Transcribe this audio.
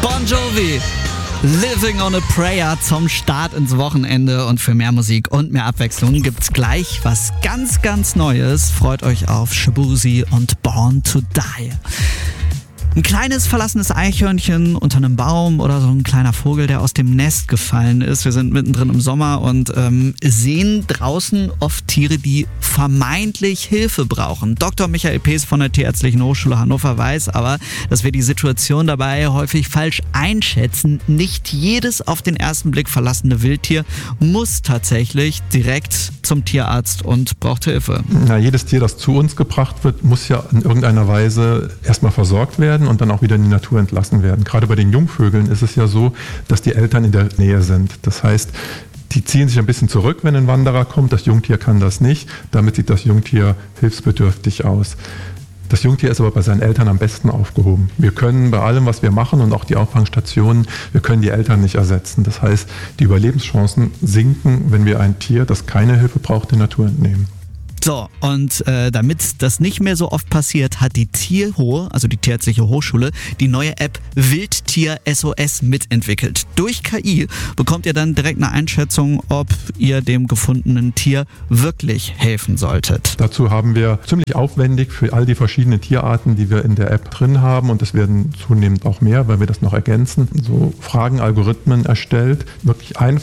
Bon Jovi. Living on a Prayer zum Start ins Wochenende, und für mehr Musik und mehr Abwechslung gibt's gleich was ganz, ganz Neues. Freut euch auf Shaboozey und Born to Die. Ein kleines verlassenes Eichhörnchen unter einem Baum oder so ein kleiner Vogel, der aus dem Nest gefallen ist. Wir sind mittendrin im Sommer und sehen draußen oft Tiere, die vermeintlich Hilfe brauchen. Dr. Michael Pees von der Tierärztlichen Hochschule Hannover weiß aber, dass wir die Situation dabei häufig falsch einschätzen. Nicht jedes auf den ersten Blick verlassene Wildtier muss tatsächlich direkt zum Tierarzt und braucht Hilfe. Na, jedes Tier, das zu uns gebracht wird, muss ja in irgendeiner Weise erstmal versorgt werden und dann auch wieder in die Natur entlassen werden. Gerade bei den Jungvögeln ist es ja so, dass die Eltern in der Nähe sind. Das heißt, die ziehen sich ein bisschen zurück, wenn ein Wanderer kommt. Das Jungtier kann das nicht. Damit sieht das Jungtier hilfsbedürftig aus. Das Jungtier ist aber bei seinen Eltern am besten aufgehoben. Wir können bei allem, was wir machen und auch die Auffangstationen, wir können die Eltern nicht ersetzen. Das heißt, die Überlebenschancen sinken, wenn wir ein Tier, das keine Hilfe braucht, der Natur entnehmen. So, und damit das nicht mehr so oft passiert, hat die Tierhohe, also die Tierärztliche Hochschule, die neue App Wildtier SOS mitentwickelt. Durch KI bekommt ihr dann direkt eine Einschätzung, ob ihr dem gefundenen Tier wirklich helfen solltet. Dazu haben wir ziemlich aufwendig für all die verschiedenen Tierarten, die wir in der App drin haben, und es werden zunehmend auch mehr, weil wir das noch ergänzen, so Fragenalgorithmen erstellt, wirklich